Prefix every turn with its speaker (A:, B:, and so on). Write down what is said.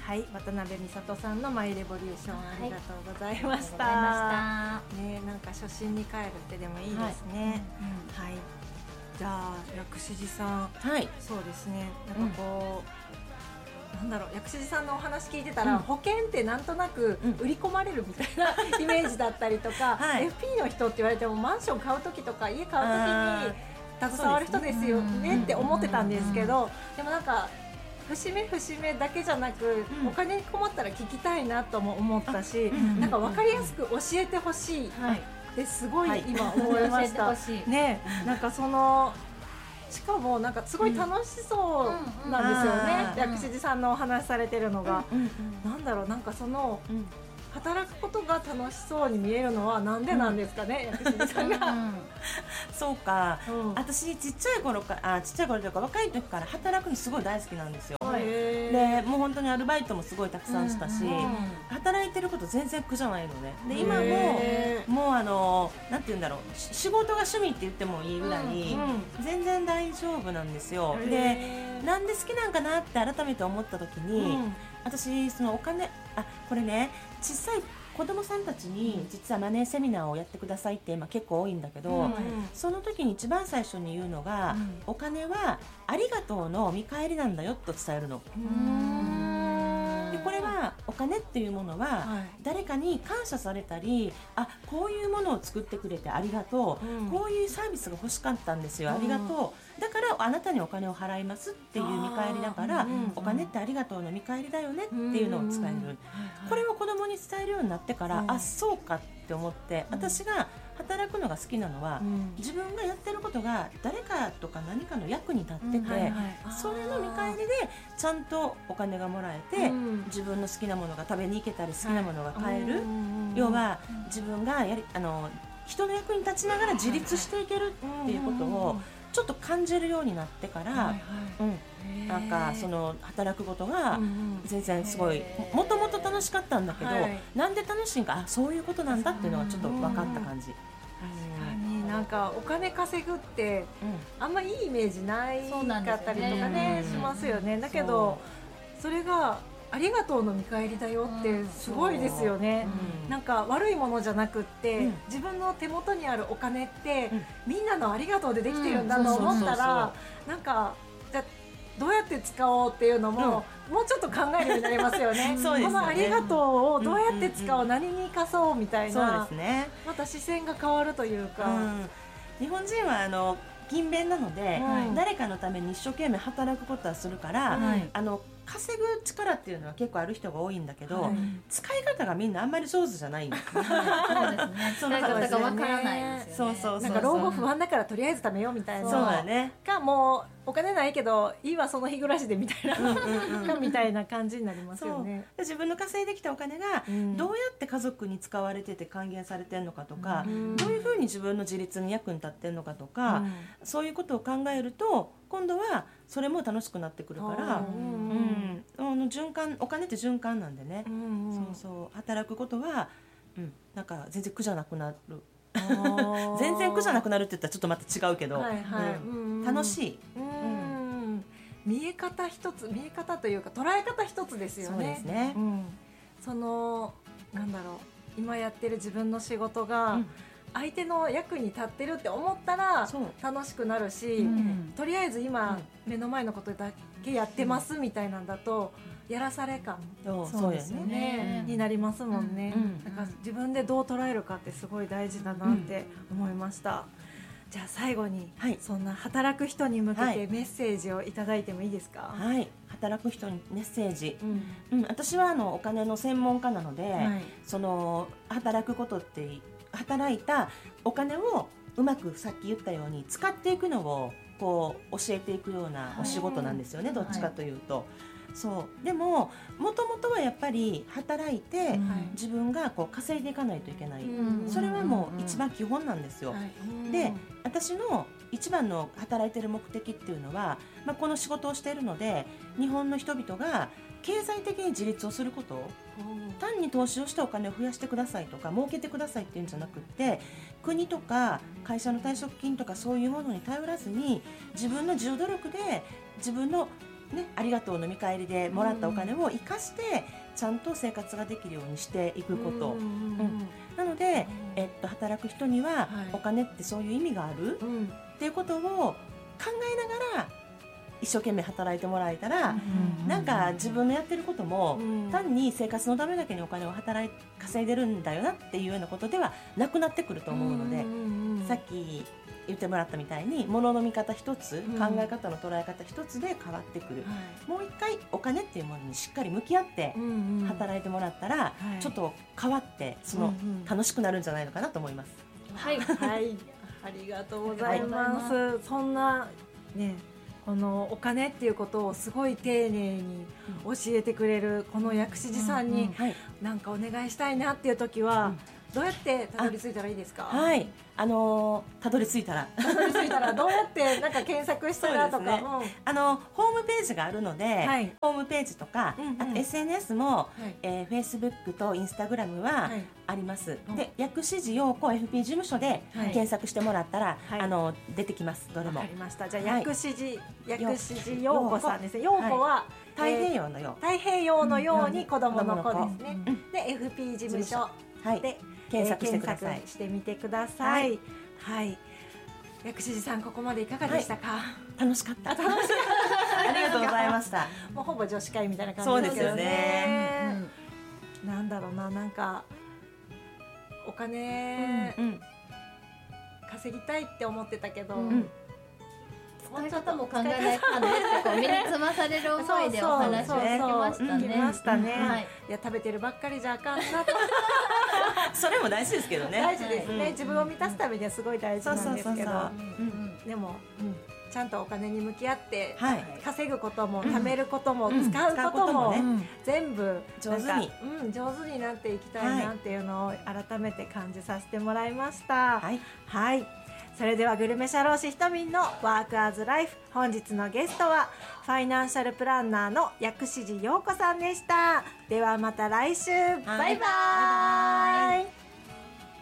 A: はい、渡辺美里さんのマイレボリューション、ありがとうございました。ね、なんか初心に帰るってでもいいですね。はい。じゃあ薬師寺さん、はい、そうですね。なんかこう、なんだろう、薬師寺さんのお話聞いてたら、保険ってなんとなく売り込まれるみたいなイメージだったりとか、FP の人って言われてもマンション買う時とか家買う時に携わる人ですよねって思ってたんですけど、でもなんか節目節目だけじゃなく、お金に困ったら聞きたいなとも思ったし、なんか分かりやすく教えてほしいってすごい今思いました。ね、なんかそのしかもなんかすごい楽しそうなんですよね。薬師寺さんのお話されてるのが、なんだろう、なんかその働くことが楽しそうに見えるのはなんでなんですかね、薬師寺さんが。
B: そうか、私ちっちゃい頃というか若い時から働くのすごい大好きなんですよ。でもう本当にアルバイトもすごいたくさんしたし、働いてること全然苦じゃないのね。で今もなんて言うんだろう、仕事が趣味って言ってもいいぐらい、全然大丈夫なんですよ。でなんで好きなんかなって改めて思った時に、私そのお金、これね、小さい子供さんたちに実はマネーセミナーをやってくださいって今結構多いんだけど、その時に一番最初に言うのが、お金はありがとうの見返りなんだよと伝えるの。でこれはお金っていうものは誰かに感謝されたり、こういうものを作ってくれてありがとう、こういうサービスが欲しかったんですよ、ありがとう、だからあなたにお金を払いますっていう見返りだから、お金ってありがとうの見返りだよねっていうのを伝える。これを子供に伝えるようになってから、そうかって思って、私が働くのが好きなのは、自分がやってることが誰かとか何かの役に立ってて、それの見返りでちゃんとお金がもらえて、自分の好きなものが食べに行けたり好きなものが買える、要は自分が人の役に立ちながら自立していけるっていうことをちょっと感じるようになってから、なんかその働くことが全然すごいもともと楽しかったんだけど、なんで楽しいんか、そういうことなんだっていうのがちょっと分かった感じ。
A: なんかお金稼ぐってあんまいいイメージないかったりとかね、しますよね。だけどそれがありがとうの見返りだよってすごいですよね。なんか悪いものじゃなくって、自分の手元にあるお金ってみんなのありがとうでできてるんだと思ったら、なんかじゃどうやって使おうっていうのも、もうちょっと考えるようになりますよね。このありがとうをどうやって使おう、何に生かそうみたいな、また視線が変わるというか、
B: 日本人は勤勉なので、誰かのために一生懸命働くことはするから、稼ぐ力っていうのは結構ある人が多いんだけど、使い方がみんなあんまり上手じゃない。
C: そうですね。使い方がわからないですよね。
A: なんか老後不安だからとりあえず貯めようみたいな。
B: そうだね。
A: かもうお金ないけどいいわその日暮らしでみたいなみたいな感じになりますよね。
B: 自分の稼いできたお金がどうやって家族に使われてて還元されてるのかとか、どういうふうに自分の自立に役に立ってるのかとか、そういうことを考えると今度はそれも楽しくなってくるから、循環、お金って循環なんでね、働くことは、なんか全然苦じゃなくなる。全然苦じゃなくなるって言ったらちょっとまた違うけど、楽しい。
A: 見え方一つ、見え方というか捉え方一つですよね。
B: そうですね。
A: そのなんだろう、今やってる自分の仕事が相手の役に立ってるって思ったら楽しくなるし、とりあえず今目の前のことだけやってますみたいなんだとやらされ感、そうですよね、になりますもんね。だから自分でどう捉えるかってすごい大事だなって思いました。じゃあ最後に、そんな働く人に向けてメッセージをいただいてもいいですか？
B: 働く人にメッセージ、私はお金の専門家なので、その働くことって働いたお金をうまくさっき言ったように使っていくのをこう教えていくようなお仕事なんですよね、どっちかというと。そうでももともとはやっぱり働いて、自分がこう稼いでいかないといけない、それはもう一番基本なんですよ。で私の一番の働いている目的っていうのは、この仕事をしているので日本の人々が経済的に自立をすること、単に投資をしてお金を増やしてくださいとか儲けてくださいっていうんじゃなくって、国とか会社の退職金とかそういうものに頼らずに自分の自助努力で自分のね、ありがとうの見返りでもらったお金を生かしてちゃんと生活ができるようにしていくこと、なので、働く人にはお金ってそういう意味がある、っていうことを考えながら一生懸命働いてもらえたら、なんか自分のやってることも、単に生活のためだけにお金を稼いでるんだよなっていうようなことではなくなってくると思うので、さっき言ってもらったみたいに物の見方一つ、考え方の捉え方一つで変わってくる、もう一回お金っていうものにしっかり向き合って働いてもらったら、ちょっと変わって楽しくなるんじゃないのかなと思います。
A: はい、はい、ありがとうございます。そんなね、このお金っていうことをすごい丁寧に教えてくれるこの薬師寺さんになんかお願いしたいなっていう時はどうやってたどり着いたらいいですか？
B: はい、たどり着いたら
A: どうやってなんか検索したらとか、
B: ね、ホームページがあるので、ホームページとか、あと SNS も、Facebook と Instagram はあります。で、薬師寺陽子 FP 事務所で検索してもらったら、出てきます。どれも。
A: わかりました。じゃあ薬師寺陽子さんですね。陽子は
B: 太平洋のよう。
A: 太平洋のように子供の子ですね。で FP 事務所で検索してみてください。はい。薬師寺さん、ここまでいかがでしたか？
B: 楽しかった。ありがとうございました。
A: もうほぼ女子会みたいな感じですよね。なんだろうな、なんかお金稼ぎたいって思ってたけど、
C: 使い方も考えないかんねって身につまされる思いでお話を聞きましたね。
A: いや、食べてるばっかりじゃあかんなと。
B: それも大事ですけどね。
A: 大事ですね。自分を満たすためにはすごい大事なんですけど、でもちゃんとお金に向き合って稼ぐことも貯めることも使うことも全部
B: 上手
A: になっていきたいなっていうのを改めて感じさせてもらいました。はい。それではグルメ社労士ひとみんのワークアズライフ、本日のゲストはファイナンシャルプランナーの薬師寺陽子さんでした。ではまた来週、バイバーイ。